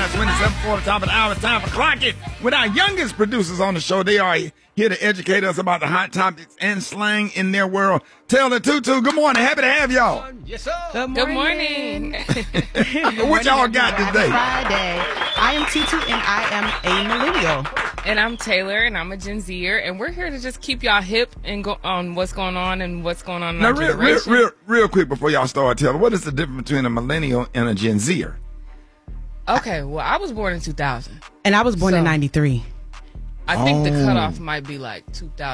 9:27 top of the hour. It's time for Clock It with our youngest producers on the show. They are here to educate us about the hot topics and slang in their world. Taylor Tutu, good morning. Happy to have y'all. Yes, sir. Good morning. What y'all got today? Friday. I am Tutu and I am a millennial. And I'm Taylor and I'm a Gen Zer. And we're here to just keep y'all hip and go on what's going on and what's going on in our generation. Real quick before y'all start, Taylor, what is the difference between a millennial and a Gen Zer? Okay, well, I was born in 2000. And I was born in 93. I think the cutoff might be like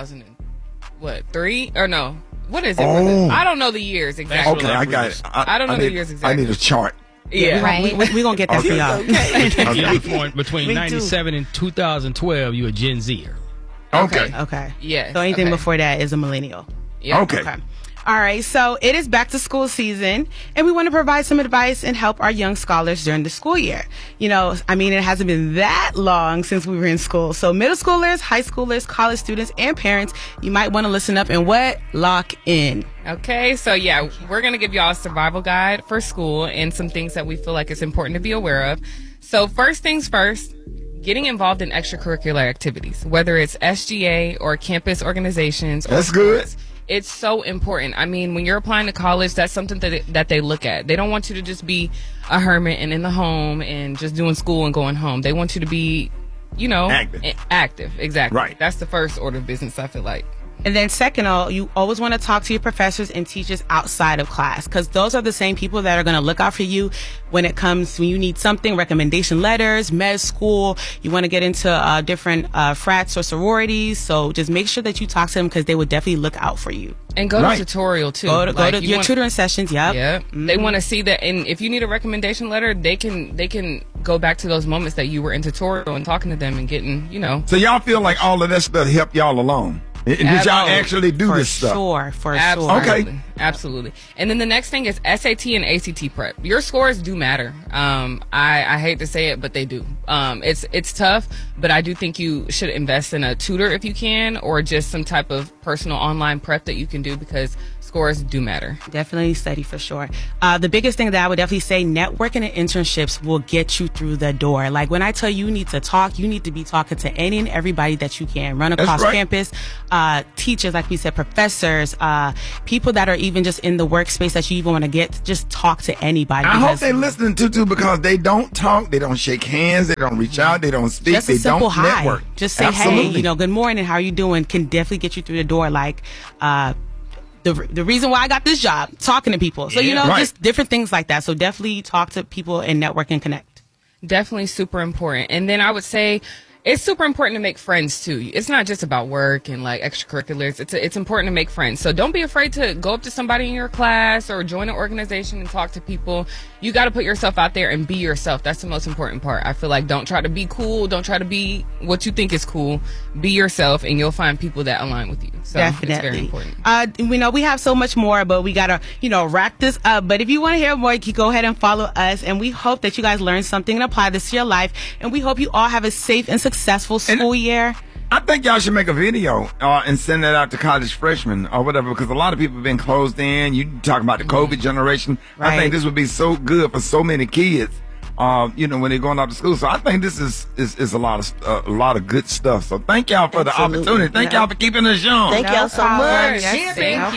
2003 or no. What is it? I don't know the years exactly. Okay, I got it. I don't know the years exactly. I need a chart. Yeah. Right. We're going to get that for y'all. If you were born between 97 and 2012, you're a Gen Zer. Okay. Yeah. So anything before that is a millennial. Yeah. Okay. All right, so it is back to school season, and we want to provide some advice and help our young scholars during the school year. You know, I mean, it hasn't been that long since we were in school. So middle schoolers, high schoolers, college students, and parents, you might want to listen up and lock in. Okay, so yeah, we're going to give y'all a survival guide for school and some things that we feel like it's important to be aware of. So first things first, getting involved in extracurricular activities, whether it's SGA or campus organizations. That's good. It's so important. I mean, when you're applying to college, that's something that they look at. They don't want you to just be a hermit and in the home and just doing school and going home. They want you to be, active. Exactly. Right. That's the first order of business, I feel like. And then second, you always want to talk to your professors and teachers outside of class, because those are the same people that are going to look out for you when you need something, recommendation letters, med school. You want to get into different frats or sororities. So just make sure that you talk to them, because they would definitely look out for you. And go to tutorial too. Go to your tutoring sessions. Yep. Yeah. Mm-hmm. They want to see that, and if you need a recommendation letter, they can go back to those moments that you were in tutorial and talking to them and getting, So y'all feel like all of that stuff helped y'all along? Did y'all actually do this stuff? For Absolutely. sure. Okay. Absolutely. And then the next thing is SAT and ACT prep. Your scores do matter. I hate to say it, but they do. It's tough, but I do think you should invest in a tutor if you can, or just some type of personal online prep that you can do, because scores do matter. Definitely study for sure. The biggest thing that I would definitely say, networking and internships will get you through the door. Like when I tell you need to talk, you need to be talking to any and everybody that you can. Run across campus, teachers, like we said, professors, people that are even just in the workspace that you even want to get. Just talk to anybody. I hope they're listening to because they don't talk, they don't shake hands, they don't reach out, they don't speak, just a simple don't network. Just say, hey, good morning, how are you doing? Can definitely get you through the door. Like, the reason why I got this job, talking to people. So, just different things like that. So definitely talk to people and network and connect. Definitely super important. And then I would say it's super important to make friends too. It's not just about work and like extracurriculars. It's important to make friends. So don't be afraid to go up to somebody in your class or join an organization and talk to people. You got to put yourself out there and be yourself. That's the most important part. I feel like don't try to be cool. Don't try to be what you think is cool. Be yourself, and you'll find people that align with you. So Definitely. It's very important. We know we have so much more, but we got to, wrap this up. But if you want to hear more, you can go ahead and follow us. And we hope that you guys learn something and apply this to your life. And we hope you all have a safe and successful school year. I think y'all should make a video and send that out to college freshmen or whatever, because a lot of people have been closed in. You talk about the COVID generation. Right. I think this would be so good for so many kids, when they're going out to school. So I think this is a lot of good stuff. So thank y'all for the opportunity. Thank y'all for keeping us young. Thank y'all so much. Thank you.